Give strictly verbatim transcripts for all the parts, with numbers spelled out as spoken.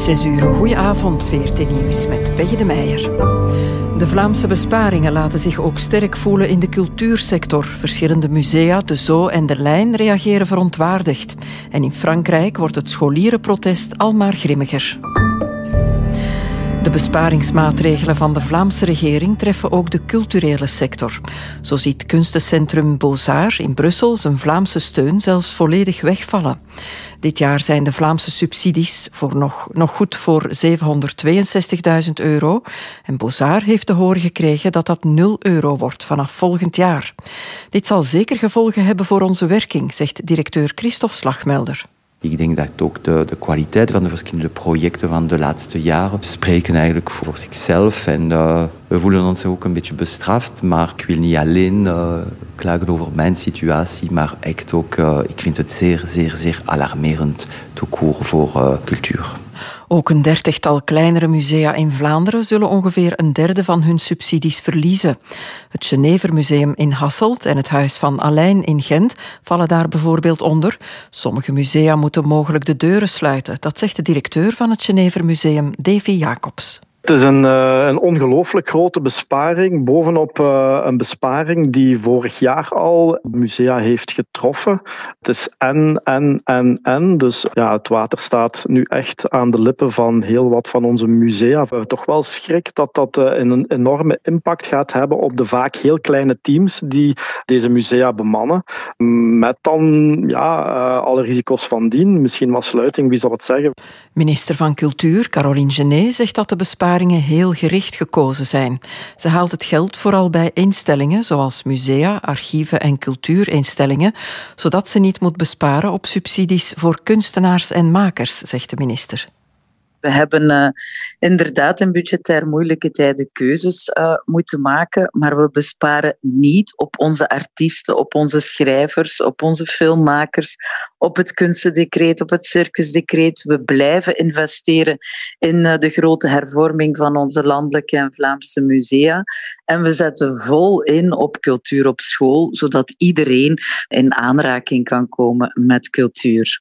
is zes uur. Goedenavond, V R T Nieuws met Peggy de Meijer. De Vlaamse besparingen laten zich ook sterk voelen in de cultuursector. Verschillende musea, de Zoo en de Lijn, reageren verontwaardigd. En in Frankrijk wordt het scholierenprotest al maar grimmiger. De besparingsmaatregelen van de Vlaamse regering treffen ook de culturele sector. Zo ziet kunstencentrum Beaux-Arts in Brussel zijn Vlaamse steun zelfs volledig wegvallen. Dit jaar zijn de Vlaamse subsidies voor nog, nog goed voor zevenhonderdtweeënzestigduizend euro. En Beaux-Arts heeft te horen gekregen dat dat nul euro wordt vanaf volgend jaar. Dit zal zeker gevolgen hebben voor onze werking, zegt directeur Christophe Slagmelder. Ik denk dat ook de, de kwaliteit van de verschillende projecten van de laatste jaren spreken eigenlijk voor zichzelf. En uh, we voelen ons ook een beetje bestraft, maar ik wil niet alleen uh, klagen over mijn situatie, maar echt ook, uh, ik vind het zeer, zeer, zeer alarmerend tout court voor uh, cultuur. Ook een dertigtal kleinere musea in Vlaanderen zullen ongeveer een derde van hun subsidies verliezen. Het Genevermuseum in Hasselt en het Huis van Alein in Gent vallen daar bijvoorbeeld onder. Sommige musea moeten mogelijk de deuren sluiten. Dat zegt de directeur van het Genevermuseum, Davy Jacobs. Het is een, uh, een ongelooflijk grote besparing, bovenop uh, een besparing die vorig jaar al musea heeft getroffen. Het is en, en, en, en. Dus ja, het water staat nu echt aan de lippen van heel wat van onze musea. We hebben toch wel schrik dat dat uh, een enorme impact gaat hebben op de vaak heel kleine teams die deze musea bemannen. Met dan ja, uh, alle risico's van dien. Misschien was sluiting, wie zal het zeggen? Minister van Cultuur, Caroline Genet, zegt dat de besparing heel gericht gekozen zijn. Ze haalt het geld vooral bij instellingen zoals musea, archieven en cultuurinstellingen, zodat ze niet moet besparen op subsidies voor kunstenaars en makers, zegt de minister. We hebben uh, inderdaad in budgetair moeilijke tijden keuzes uh, moeten maken, maar we besparen niet op onze artiesten, op onze schrijvers, op onze filmmakers, op het kunstendecreet, op het circusdecreet. We blijven investeren in uh, de grote hervorming van onze landelijke en Vlaamse musea. En we zetten vol in op cultuur op school, zodat iedereen in aanraking kan komen met cultuur.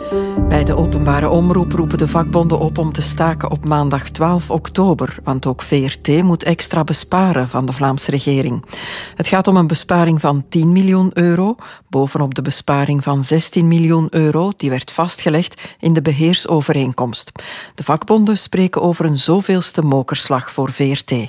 Bij de openbare omroep roepen de vakbonden op om te staken op maandag twaalf oktober, want ook V R T moet extra besparen van de Vlaamse regering. Het gaat om een besparing van tien miljoen euro, bovenop de besparing van zestien miljoen euro, die werd vastgelegd in de beheersovereenkomst. De vakbonden spreken over een zoveelste mokerslag voor V R T.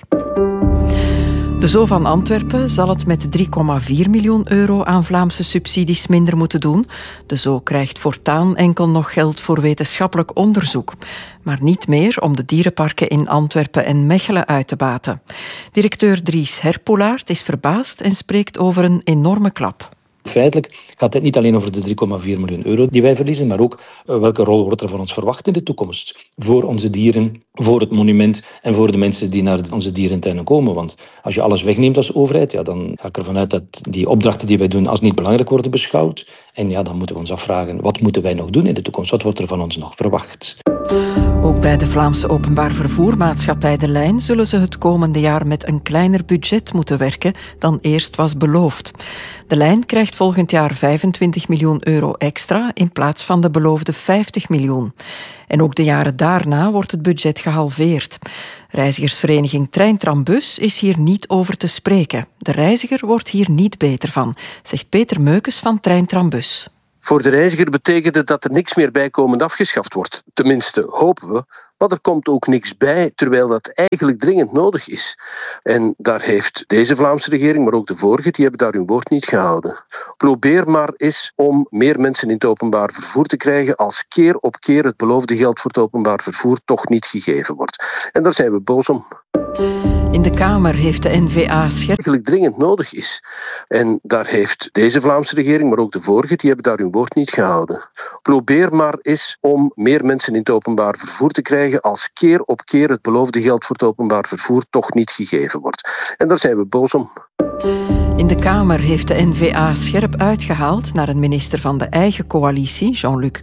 De Zoo van Antwerpen zal het met drie komma vier miljoen euro aan Vlaamse subsidies minder moeten doen. De Zoo krijgt voortaan enkel nog geld voor wetenschappelijk onderzoek, maar niet meer om de dierenparken in Antwerpen en Mechelen uit te baten. Directeur Dries Herpoelaert is verbaasd en spreekt over een enorme klap. Feitelijk gaat het niet alleen over de drie komma vier miljoen euro die wij verliezen, maar ook uh, welke rol wordt er van ons verwacht in de toekomst. Voor onze dieren, voor het monument en voor de mensen die naar onze dierentuinen komen. Want als je alles wegneemt als overheid, ja, dan ga ik ervan uit dat die opdrachten die wij doen als niet belangrijk worden beschouwd. En ja, dan moeten we ons afvragen, wat moeten wij nog doen in de toekomst? Wat wordt er van ons nog verwacht? Ook bij de Vlaamse openbaar vervoermaatschappij De Lijn zullen ze het komende jaar met een kleiner budget moeten werken dan eerst was beloofd. De Lijn krijgt volgend jaar vijfentwintig miljoen euro extra in plaats van de beloofde vijftig miljoen. En ook de jaren daarna wordt het budget gehalveerd. Reizigersvereniging Trein-Trambus is hier niet over te spreken. De reiziger wordt hier niet beter van, zegt Peter Meukes van Trein-Trambus. Voor de reiziger betekent het dat er niks meer bijkomend afgeschaft wordt. Tenminste, hopen we. Maar er komt ook niks bij, terwijl dat eigenlijk dringend nodig is. En daar heeft deze Vlaamse regering, maar ook de vorige, die hebben daar hun woord niet gehouden. Probeer maar eens om meer mensen in het openbaar vervoer te krijgen als keer op keer het beloofde geld voor het openbaar vervoer toch niet gegeven wordt. En daar zijn we boos om. In de Kamer heeft de N V A scherp... eigenlijk dringend nodig is. En daar heeft deze Vlaamse regering, maar ook de vorige, die hebben daar hun woord niet gehouden. Probeer maar eens om meer mensen in het openbaar vervoer te krijgen als keer op keer het beloofde geld voor het openbaar vervoer toch niet gegeven wordt. En daar zijn we boos om. In de Kamer heeft de N V A scherp uitgehaald naar een minister van de eigen coalitie, Jean-Luc